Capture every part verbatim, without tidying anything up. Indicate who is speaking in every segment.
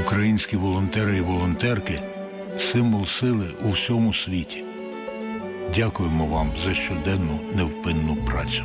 Speaker 1: Українські волонтери і волонтерки – символ сили у всьому світі. Дякуємо вам за щоденну невпинну працю.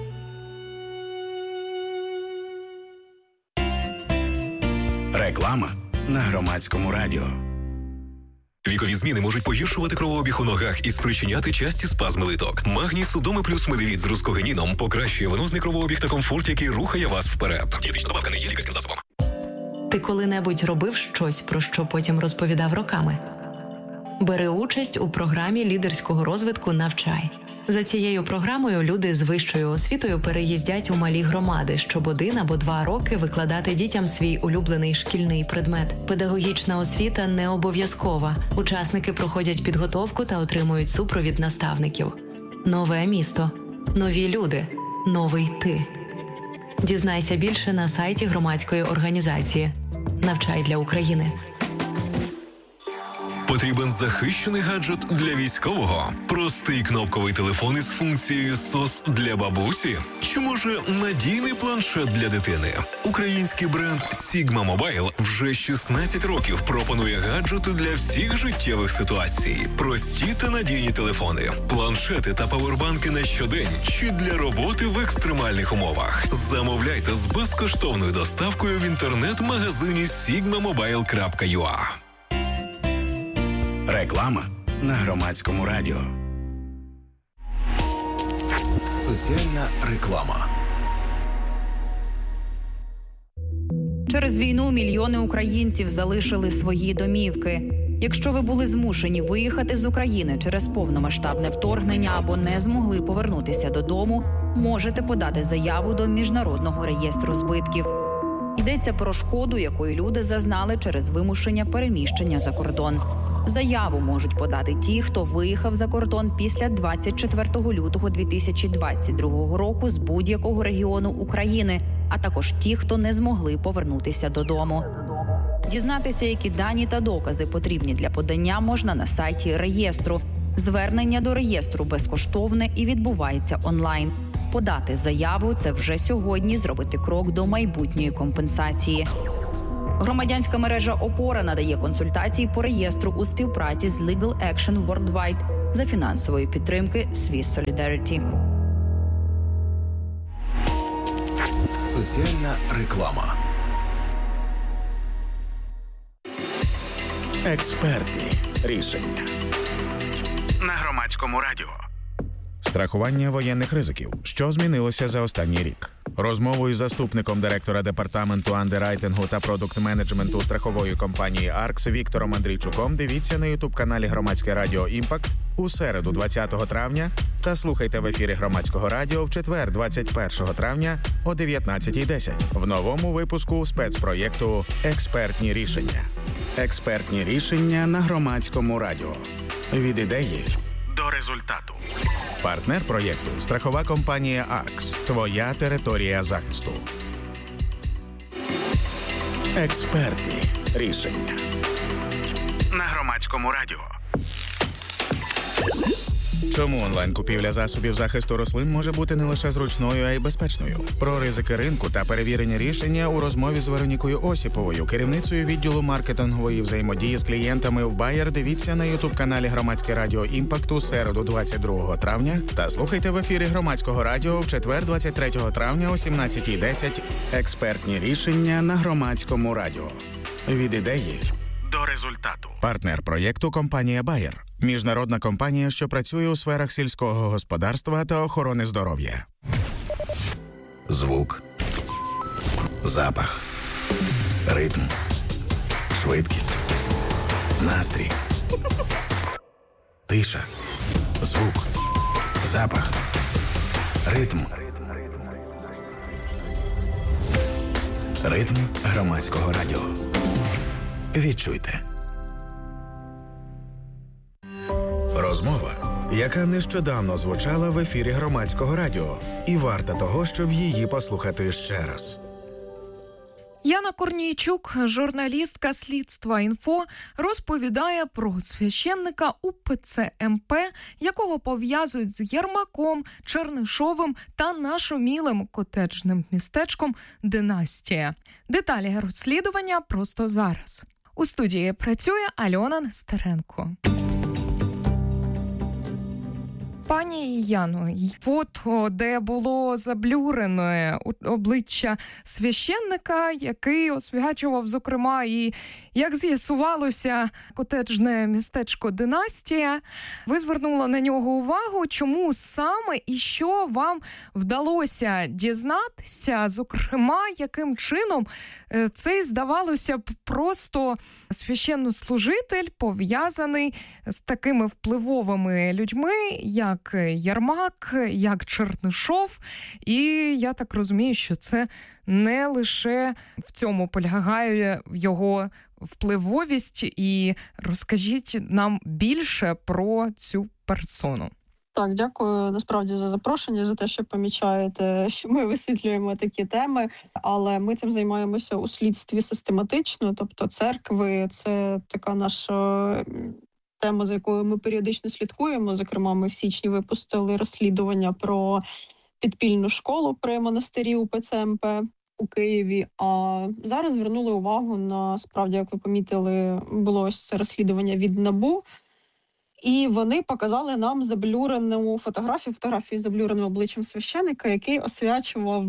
Speaker 2: Реклама на Громадському радіо.
Speaker 3: Вікові зміни можуть погіршувати кровообіг у ногах і спричиняти часті спазми литок. Магній Судоми плюс Медевіт з рускогеніном покращує венозний кровообіг та комфорт, який рухає вас вперед. Дієтична добавка не є лікарським засобом.
Speaker 4: Ти коли-небудь робив щось, про що потім розповідав роками? Бери участь у програмі лідерського розвитку «Навчай». За цією програмою люди з вищою освітою переїздять у малі громади, щоб один або два роки викладати дітям свій улюблений шкільний предмет. Педагогічна освіта не обов'язкова. Учасники проходять підготовку та отримують супровід наставників. Нове місто. Нові люди. Новий ти. Дізнайся більше на сайті громадської організації «Навчай для України».
Speaker 3: Потрібен захищений гаджет для військового? Простий кнопковий телефон із функцією сос для бабусі? Чи може надійний планшет для дитини? Український бренд Sigma Mobile вже шістнадцять років пропонує гаджети для всіх життєвих ситуацій. Прості та надійні телефони, планшети та павербанки на щодень чи для роботи в екстремальних умовах. Замовляйте з безкоштовною доставкою в інтернет-магазині sigma mobile крапка ю а.
Speaker 2: Реклама на Громадському радіо.
Speaker 5: Соціальна реклама.
Speaker 6: Через війну мільйони українців залишили свої домівки. Якщо ви були змушені виїхати з України через повномасштабне вторгнення або не змогли повернутися додому, можете подати заяву до Міжнародного реєстру збитків. Йдеться про шкоду, якої люди зазнали через вимушення переміщення за кордон. Заяву можуть подати ті, хто виїхав за кордон після двадцять четвертого лютого дві тисячі двадцять другого року з будь-якого регіону України, а також ті, хто не змогли повернутися додому. Дізнатися, які дані та докази потрібні для подання, можна на сайті реєстру. Звернення до реєстру безкоштовне і відбувається онлайн. Подати заяву – це вже сьогодні зробити крок до майбутньої компенсації. Громадянська мережа «Опора» надає консультації по реєстру у співпраці з Legal Action Worldwide за фінансової підтримки Swiss Solidarity.
Speaker 5: Соціальна реклама.
Speaker 2: Експертні рішення на Громадському радіо.
Speaker 7: Страхування воєнних ризиків. Що змінилося за останній рік? Розмову із заступником директора департаменту андеррайтингу та продукт-менеджменту страхової компанії «Аркс» Віктором Андрійчуком дивіться на ютуб-каналі Громадське радіо «Імпакт» у середу двадцятого травня та слухайте в ефірі Громадського радіо в четвер двадцять першого травня о дев'ятнадцятій десять в новому випуску спецпроєкту «Експертні рішення». Експертні рішення на Громадському радіо. Від ідеї
Speaker 2: до результату.
Speaker 7: Партнер проєкту – страхова компанія «Аркс». Твоя територія захисту. Експертні рішення
Speaker 2: на Громадському радіо.
Speaker 7: Чому онлайн-купівля засобів захисту рослин може бути не лише зручною, а й безпечною? Про ризики ринку та перевірені рішення у розмові з Веронікою Осіповою, керівницею відділу маркетингової взаємодії з клієнтами в Bayer. Дивіться на ютуб-каналі Громадське радіо «Імпакт» у середу двадцять другого травня та слухайте в ефірі Громадського радіо в четвер двадцять третього травня о сімнадцятій десять. Експертні рішення на Громадському радіо. Від ідеї
Speaker 2: до результату.
Speaker 7: Партнер проєкту – компанія Bayer. Міжнародна компанія, що працює у сферах сільського господарства та охорони здоров'я.
Speaker 2: Звук, запах, ритм, швидкість, настрій, тиша, звук, запах, ритм. Ритм Громадського радіо. Відчуйте. Розмова, яка нещодавно звучала в ефірі Громадського радіо, і варта того, щоб її послухати ще раз.
Speaker 8: Яна Корнійчук, журналістка «Слідства інфо», розповідає про священника УПЦ МП, якого пов'язують з Єрмаком, Чернишовим та нашумілим котеджним містечком «Династія». Деталі розслідування просто зараз. У студії працює Альона Нестеренко. Пані Яно, фото, де було заблюрене обличчя священника, який освячував, зокрема, і, як з'ясувалося, котеджне містечко Династія. Ви звернули на нього увагу, чому саме і що вам вдалося дізнатися, зокрема, яким чином цей, здавалося б, просто священнослужитель пов'язаний з такими впливовими людьми, як Єрмак, як Чернишов, і я так розумію, що це не лише в цьому полягає його впливовість, і розкажіть нам більше про цю персону.
Speaker 9: Так, дякую насправді за запрошення, за те, що помічаєте, що ми висвітлюємо такі теми, але ми цим займаємося у слідстві систематично, тобто церкви – це така наша тема, за якою ми періодично слідкуємо. Зокрема, ми в січні випустили розслідування про підпільну школу при монастирі УПЦ ем пе у Києві. А зараз звернули увагу на, справді, як ви помітили, було ось це розслідування від НАБУ. І вони показали нам заблюрену фотографію, фотографію з заблюреним обличчям священика, який освячував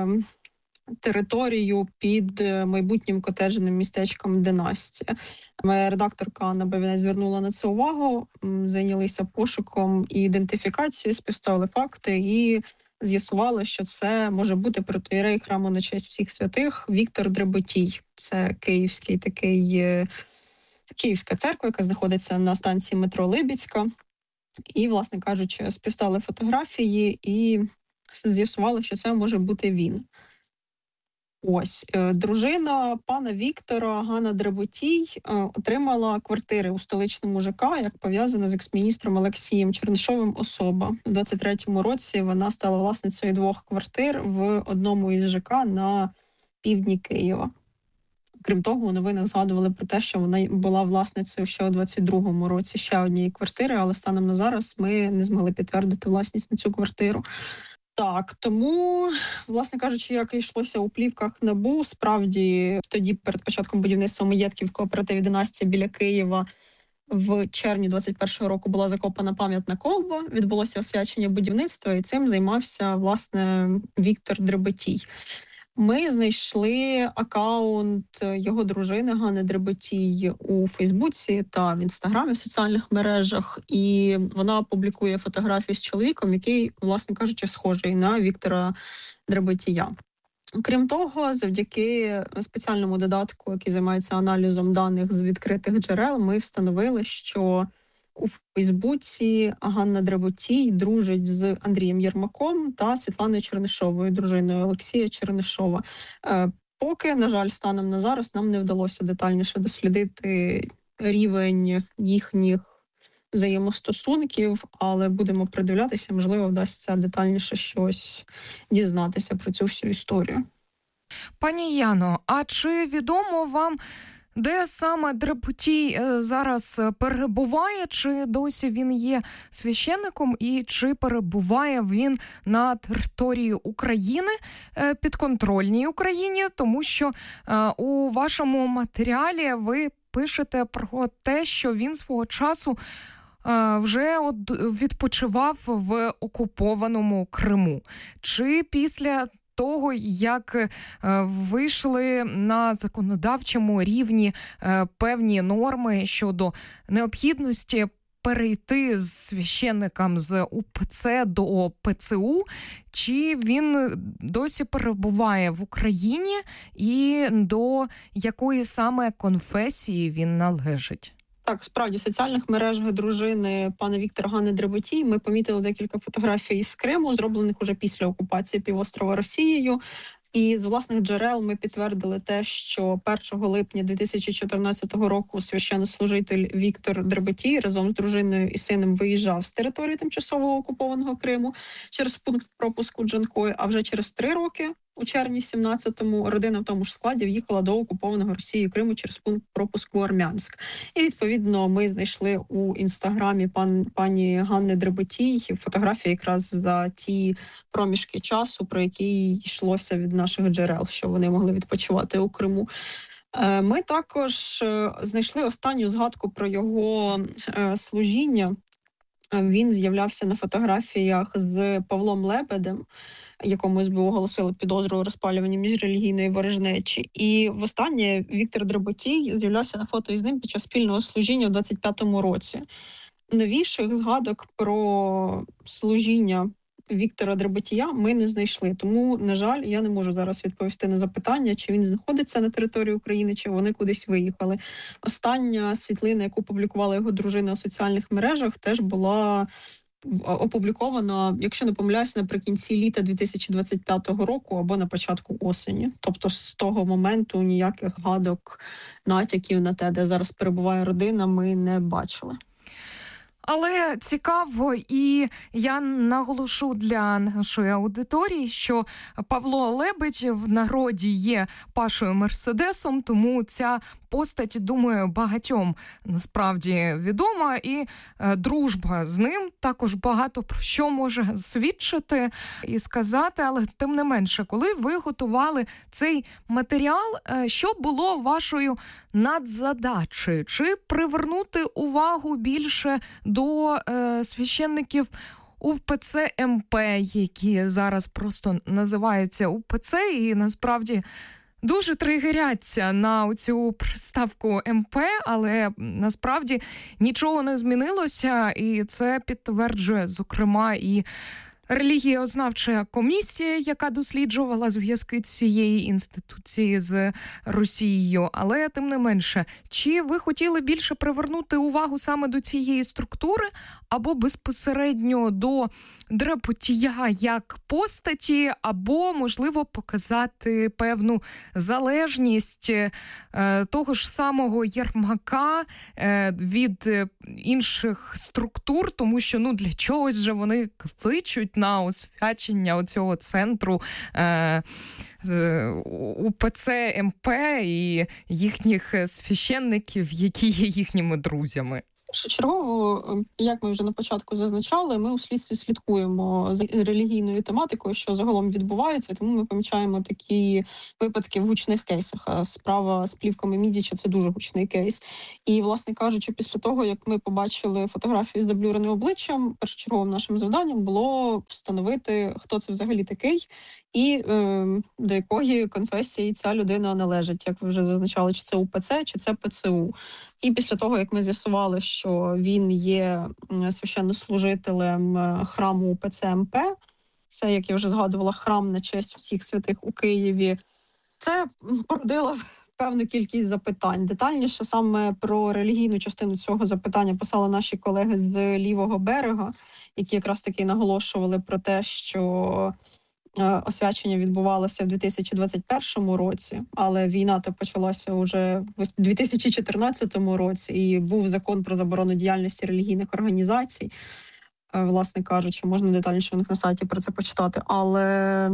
Speaker 9: територію під майбутнім котеджним містечком Династія. Моя редакторка Анна Бавінець звернула на це увагу, зайнялися пошуком і ідентифікацією, співставили факти і з'ясували, що це може бути протоієрей храму на честь всіх святих Віктор Дребетій. Це київський такий, київська церква, яка знаходиться на станції метро Либідська. І, власне кажучи, співставили фотографії і з'ясували, що це може бути він. Ось, дружина пана Віктора, Ганна Дребетій, отримала квартири у столичному ЖК, як пов'язана з екс-міністром Олексієм Чернишовим особа. У двадцять третьому році вона стала власницею двох квартир в одному із ЖК на півдні Києва. Крім того, у новинах згадували про те, що вона була власницею ще у двадцять другому році ще однієї квартири, але станом на зараз ми не змогли підтвердити власність на цю квартиру. Так, тому, власне кажучи, як і йшлося у плівках НАБУ, справді тоді перед початком будівництва маєтків в кооперативі «Династія» біля Києва в червні двадцять першого року була закопана пам'ятна колба, відбулося освячення будівництва, і цим займався, власне, Віктор Дребетій. Ми знайшли акаунт його дружини Ганни Дребетій у Фейсбуці та в Інстаграмі, в соціальних мережах, і вона публікує фотографії з чоловіком, який, власне кажучи, схожий на Віктора Дребетія. Крім того, завдяки спеціальному додатку, який займається аналізом даних з відкритих джерел, ми встановили, що у Фейсбуці Ганна Дребетій дружить з Андрієм Єрмаком та Світланою Чернишовою, дружиною Олексія Чернишова. Поки, на жаль, станом на зараз нам не вдалося детальніше дослідити рівень їхніх взаємостосунків, але будемо придивлятися, можливо, вдасться детальніше щось дізнатися про цю всю історію.
Speaker 8: Пані Яно, а чи відомо вам, де саме Дребетій зараз перебуває, чи досі він є священником, і чи перебуває він на території України, підконтрольній Україні, тому що у вашому матеріалі ви пишете про те, що він свого часу вже відпочивав в окупованому Криму. Чи після того, як вийшли на законодавчому рівні певні норми щодо необхідності перейти з священникам з УПЦ до ПЦУ, чи він досі перебуває в Україні і до якої саме конфесії він належить?
Speaker 9: Так, справді, в соціальних мережах дружини пана Віктора Ганни Дребетій ми помітили декілька фотографій з Криму, зроблених уже після окупації півострова Росією. І з власних джерел ми підтвердили те, що першого липня дві тисячі чотирнадцятого року священнослужитель Віктор Дребетій разом з дружиною і сином виїжджав з території тимчасово окупованого Криму через пункт пропуску Джанкой, а вже через три роки, у червні сімнадцятому, родина в тому ж складі в'їхала до окупованого Росією Криму через пункт пропуску Армянськ. І, відповідно, ми знайшли у інстаграмі пан, пані Ганни Дребетій фотографії якраз за ті проміжки часу, про які йшлося від наших джерел, що вони могли відпочивати у Криму. Ми також знайшли останню згадку про його служіння. Він з'являвся на фотографіях з Павлом Лебедем, якому ес бе у оголосили підозру у розпалюванні міжрелігійної ворожнечі. І востаннє Віктор Дреботій з'являвся на фото із ним під час спільного служіння у двадцять п'ятому році. Новіших згадок про служіння Віктора Дреботія ми не знайшли. Тому, на жаль, я не можу зараз відповісти на запитання, чи він знаходиться на території України, чи вони кудись виїхали. Остання світлина, яку публікувала його дружина у соціальних мережах, теж була опублікована, якщо не помиляюсь, наприкінці літа дві тисячі двадцять п'ятого року або на початку осені. Тобто з того моменту ніяких гадок, натяків на те, де зараз перебуває родина, ми не бачили.
Speaker 8: Але цікаво, і я наголошу для нашої аудиторії, що Павло Лебедь в народі є Пашою Мерседесом, тому ця постать, думаю, багатьом насправді відома, і е, дружба з ним також багато про що може свідчити і сказати, але тим не менше, коли ви готували цей матеріал, е, що було вашою надзадачею? Чи привернути увагу більше до е, священників УПЦ МП, які зараз просто називаються УПЦ, і насправді дуже тригеряться на цю приставку МП, але насправді нічого не змінилося, і це підтверджує, зокрема, і релігієзнавча комісія, яка досліджувала зв'язки цієї інституції з Росією. Але, тим не менше, чи ви хотіли більше привернути увагу саме до цієї структури, або безпосередньо до Дреботія як постаті, або, можливо, показати певну залежність е, того ж самого Єрмака е, від інших структур, тому що, ну, для чогось же вони кличуть на освячення оцього центру е, УПЦ МП і їхніх священників, які є їхніми друзями.
Speaker 9: Першочергово, як ми вже на початку зазначали, ми у слідстві слідкуємо за релігійною тематикою, що загалом відбувається, тому ми помічаємо такі випадки в гучних кейсах. Справа з плівками Мідіча – це дуже гучний кейс. І, власне кажучи, після того, як ми побачили фотографію з дублюреним обличчям, першочерговим нашим завданням було встановити, хто це взагалі такий і е, до якої конфесії ця людина належить, як ви вже зазначали, чи це УПЦ, чи це ПЦУ. І після того, як ми з'ясували, що він є священнослужителем храму УПЦ МП, це, як я вже згадувала, храм на честь всіх святих у Києві, це породило певну кількість запитань. Детальніше саме про релігійну частину цього запитання писали наші колеги з лівого берега, які якраз таки наголошували про те, що освячення відбувалося в дві тисячі двадцять першому році, але війна-то почалася вже в дві тисячі чотирнадцятому році, і був закон про заборону діяльності релігійних організацій. Власне кажучи, можна детальніше у них на сайті про це почитати. Але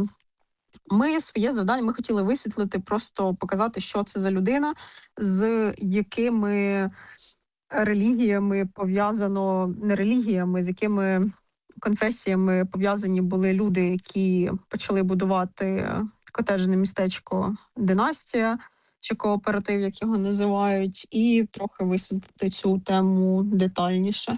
Speaker 9: ми своє завдання, ми хотіли висвітлити, просто показати, що це за людина, з якими релігіями пов'язано, не релігіями, з якими конфесіями пов'язані були люди, які почали будувати котеджне містечко «Династія», чи кооператив, як його називають, і трохи висвітлити цю тему детальніше.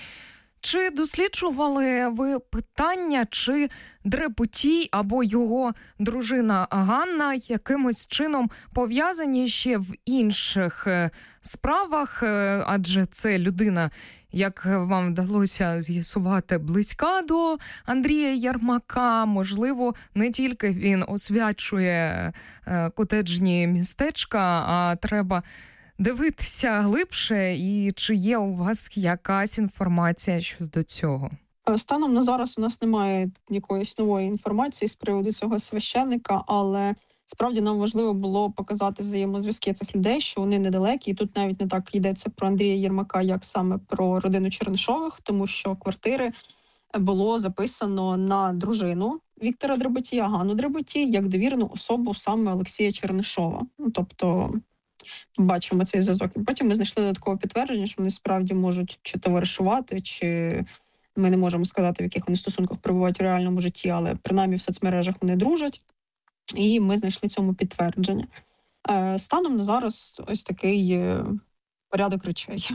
Speaker 8: Чи досліджували ви питання, чи Дреботій або його дружина Ганна якимось чином пов'язані ще в інших справах, адже це людина, як вам вдалося з'ясувати, близька до Андрія Єрмака. Можливо, не тільки він освячує котеджні містечка, а треба дивитися глибше, і чи є у вас якась інформація щодо цього?
Speaker 9: Станом на зараз у нас немає якоїсь нової інформації з приводу цього священника, але справді нам важливо було показати взаємозв'язки цих людей, що вони недалекі. І тут навіть не так йдеться про Андрія Єрмака, як саме про родину Чернишових, тому що квартири було записано на дружину Віктора Дреботія, Ганну Дреботій, як довірену особу саме Олексія Чернишова. Ну, тобто бачимо цей зв'язок. І потім ми знайшли додаткове підтвердження, що вони справді можуть чи товаришувати, чи ми не можемо сказати, в яких вони стосунках перебувають в реальному житті, але принаймні в соцмережах вони дружать. І ми знайшли цьому підтвердження. Станом на зараз ось такий порядок речей.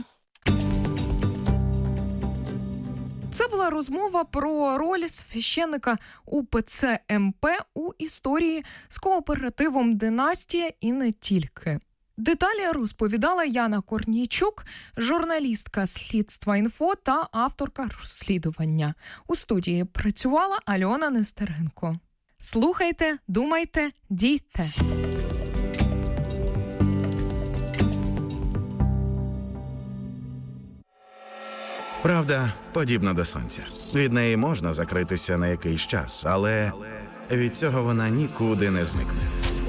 Speaker 8: Це була розмова про роль священника УПЦ МП у історії з кооперативом «Династія» і не тільки. Деталі розповідала Яна Корнійчук, журналістка «Слідства.Інфо» та авторка розслідування. У студії працювала Альона Нестеренко. Слухайте, думайте, дійте.
Speaker 7: Правда подібна до сонця. Від неї можна закритися на якийсь час, але від цього вона нікуди не зникне.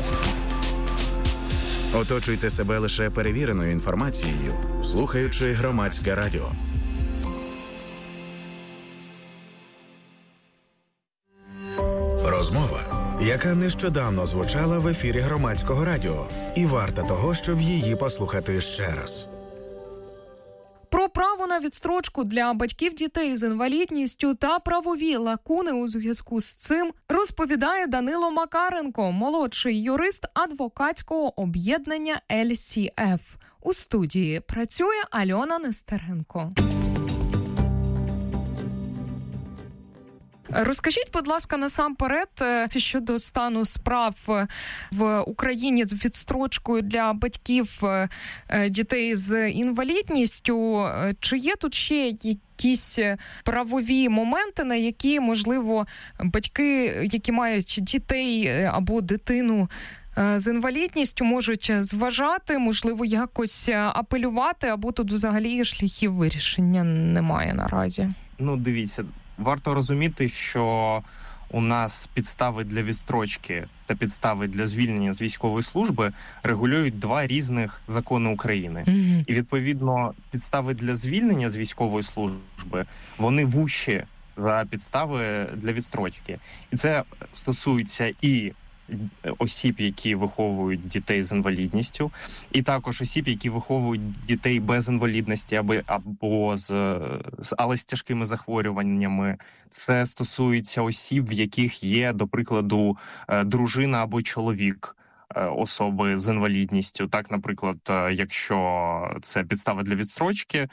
Speaker 7: Оточуйте себе лише перевіреною інформацією, слухаючи Громадське радіо.
Speaker 2: Розмова, яка нещодавно звучала в ефірі Громадського радіо, і варта того, щоб її послухати ще раз.
Speaker 8: Про право на відстрочку для батьків дітей з інвалідністю та правові лакуни у зв'язку з цим розповідає Данило Макаренко, молодший юрист адвокатського об'єднання Ел Сі Еф. У студії працює Альона Нестеренко. Розкажіть, будь ласка, насамперед щодо стану справ в Україні з відстрочкою для батьків дітей з інвалідністю. Чи є тут ще якісь правові моменти, на які, можливо, батьки, які мають дітей або дитину з інвалідністю, можуть зважати, можливо, якось апелювати, або тут взагалі шляхів вирішення немає наразі?
Speaker 10: Ну, дивіться, варто розуміти, що у нас підстави для відстрочки та підстави для звільнення з військової служби регулюють два різних закони України. Mm-hmm. І, відповідно, підстави для звільнення з військової служби, вони вужчі за підстави для відстрочки. І це стосується і осіб, які виховують дітей з інвалідністю, і також осіб, які виховують дітей без інвалідності або, або з, з, але з тяжкими захворюваннями. Це стосується осіб, в яких є, до прикладу, дружина або чоловік особи з інвалідністю. Так, наприклад, якщо це підстава для відстрочки,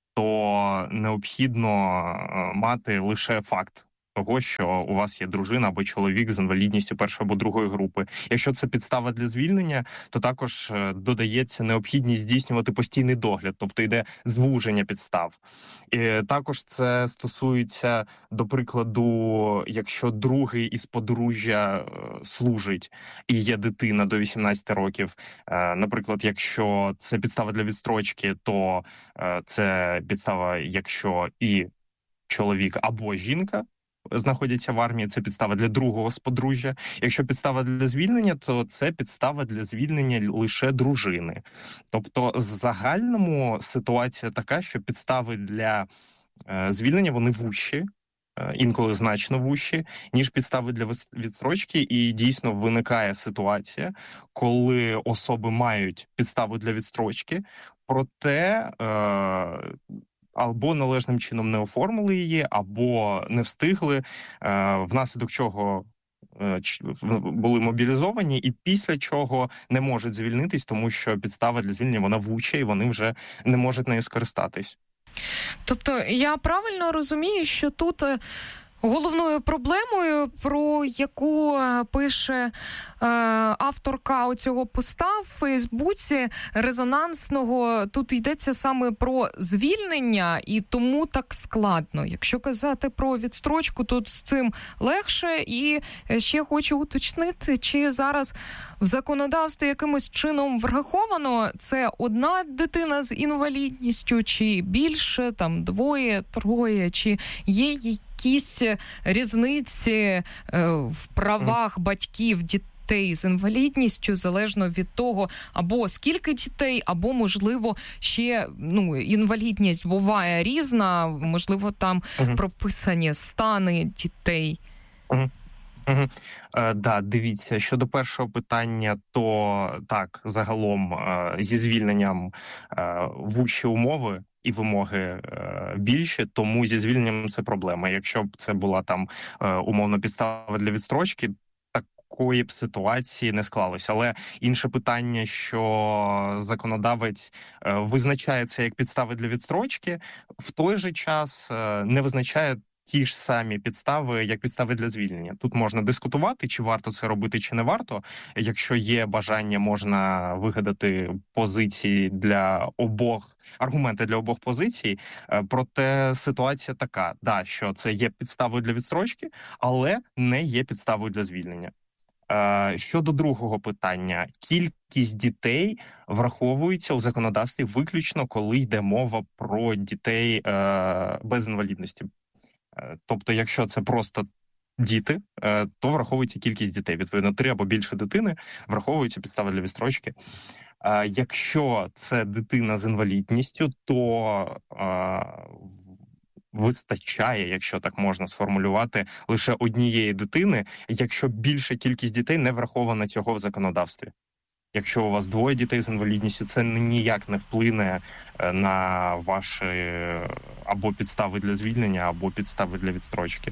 Speaker 10: то необхідно мати лише факт того, що у вас є дружина або чоловік з інвалідністю першої або другої групи. Якщо це підстава для звільнення, то також додається необхідність здійснювати постійний догляд, тобто йде звуження підстав. І також це стосується, до прикладу, якщо другий із подружжя служить і є дитина до вісімнадцяти років. Наприклад, якщо це підстава для відстрочки, то це підстава, якщо і чоловік або жінка знаходяться в армії, це підстава для другого з подружжя. Якщо підстава для звільнення, то це підстава для звільнення лише дружини. Тобто, в загальному ситуація така, що підстави для е, звільнення, вони вужчі, е, інколи значно вужчі, ніж підстави для відстрочки, і дійсно виникає ситуація, коли особи мають підставу для відстрочки, проте е, або належним чином не оформили її, або не встигли, внаслідок чого були мобілізовані, і після чого не можуть звільнитись, тому що підстава для звільнення, вона вуча, і вони вже не можуть нею скористатись.
Speaker 8: Тобто, я правильно розумію, що тут головною проблемою, про яку пише е, авторка цього поста в Фейсбуці резонансного, тут йдеться саме про звільнення, і тому так складно. Якщо казати про відстрочку, тут з цим легше. І ще хочу уточнити, чи зараз в законодавстві якимось чином враховано це одна дитина з інвалідністю, чи більше, там двоє, троє, чи є якісь різниці в правах батьків дітей з інвалідністю, залежно від того, або скільки дітей, або, можливо, ще, ну, інвалідність буває різна, можливо, там uh-huh. прописані стани дітей.
Speaker 10: Uh-huh. Угу. Е, да, дивіться, щодо першого питання, то так, загалом е, зі звільненням е, вужчі умови і вимоги е, більші, тому зі звільненням це проблема. Якщо б це була там е, умовно підстава для відстрочки, так якої б ситуації не склалося. Але інше питання, що законодавець визначає це як підстави для відстрочки, в той же час не визначає ті ж самі підстави, як підстави для звільнення. Тут можна дискутувати, чи варто це робити, чи не варто. Якщо є бажання, можна вигадати позиції для обох, аргументи для обох позицій. Проте ситуація така, да, що це є підставою для відстрочки, але не є підставою для звільнення. Щодо другого питання, кількість дітей враховується у законодавстві виключно, коли йде мова про дітей без інвалідності. Тобто, якщо це просто діти, то враховується кількість дітей. Відповідно, три або більше дитини враховується підстава для відстрочки. Якщо це дитина з інвалідністю, то вистачає, якщо так можна сформулювати, лише однієї дитини, якщо більша кількість дітей не врахована цього в законодавстві. Якщо у вас двоє дітей з інвалідністю, це ніяк не вплине на ваші або підстави для звільнення, або підстави для відстрочки.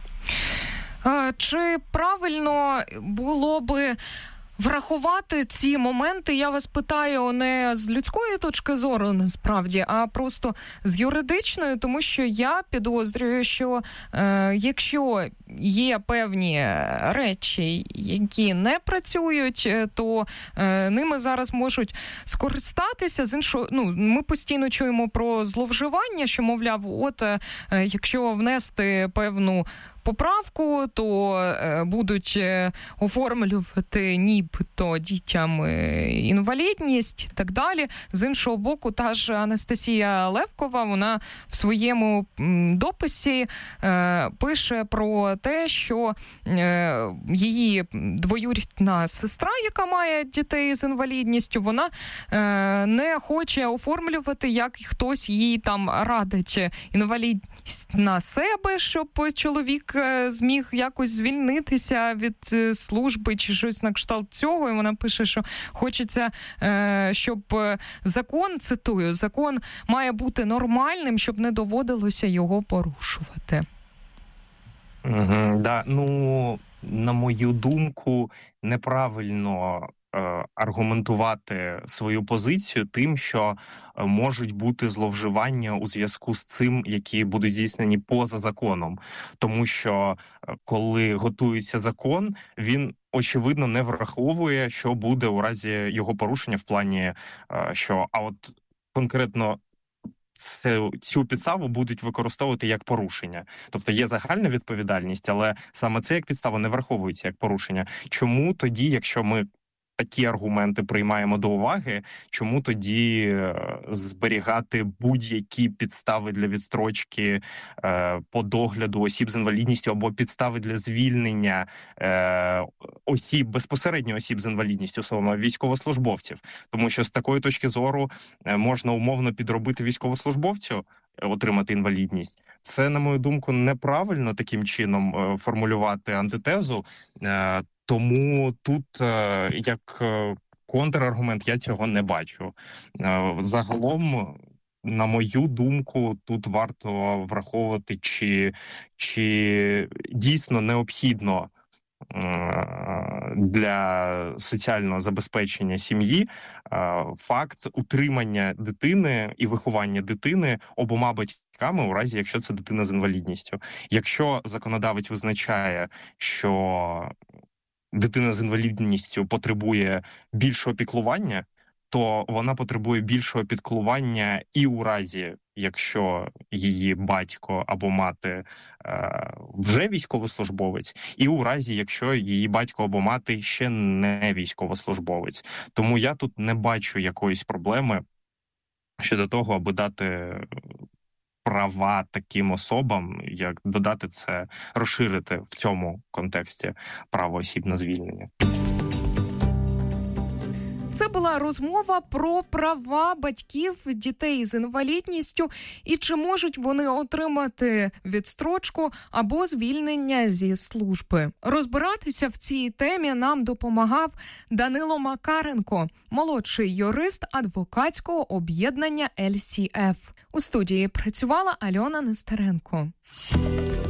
Speaker 8: Чи правильно було би врахувати ці моменти, я вас питаю, не з людської точки зору, насправді, а просто з юридичної, тому що я підозрюю, що е, якщо є певні речі, які не працюють, то е, ними зараз можуть скористатися. З іншого, ну, ми постійно чуємо про зловживання, що, мовляв, от е, якщо внести певну поправку, то е, будуть е, оформлювати нібито дітям е, інвалідність і так далі. З іншого боку, та ж Анастасія Левкова, вона в своєму м, дописі е, пише про те, що е, її двоюрідна сестра, яка має дітей з інвалідністю, вона е, не хоче оформлювати, як хтось їй там радить інвалідність на себе, щоб чоловік зміг якось звільнитися від служби чи щось на кшталт цього. І вона пише, що хочеться, щоб закон, цитую, закон має бути нормальним, щоб не доводилося його порушувати.
Speaker 10: Угу, да, ну, на мою думку, неправильно аргументувати свою позицію тим, що можуть бути зловживання у зв'язку з цим, які будуть здійснені поза законом. Тому що коли готується закон, він очевидно не враховує, що буде у разі його порушення в плані, що а от конкретно Цю, цю підставу будуть використовувати як порушення. Тобто є загальна відповідальність, але саме це як підстава не враховується як порушення. Чому тоді, якщо ми такі аргументи приймаємо до уваги, чому тоді зберігати будь-які підстави для відстрочки е, по догляду осіб з інвалідністю або підстави для звільнення е, осіб, безпосередньо осіб з інвалідністю, словно військовослужбовців? Тому що з такої точки зору можна умовно підробити військовослужбовцю, отримати інвалідність. Це, на мою думку, неправильно таким чином формулювати антитезу. Е, Тому тут, як контраргумент, я цього не бачу. Загалом, на мою думку, тут варто враховувати, чи, чи дійсно необхідно для соціального забезпечення сім'ї факт утримання дитини і виховання дитини обома батьками у разі, якщо це дитина з інвалідністю. Якщо законодавець визначає, що дитина з інвалідністю потребує більшого піклування, то вона потребує більшого піклування і у разі, якщо її батько або мати е, вже військовослужбовець, і у разі, якщо її батько або мати ще не військовослужбовець. Тому я тут не бачу якоїсь проблеми щодо того, аби дати права таким особам, як додати це, розширити в цьому контексті право осіб на звільнення.
Speaker 8: Це була розмова про права батьків дітей з інвалідністю і чи можуть вони отримати відстрочку або звільнення зі служби. Розбиратися в цій темі нам допомагав Данило Макаренко, молодший юрист адвокатського об'єднання ел сі еф. У студії працювала Альона Нестеренко.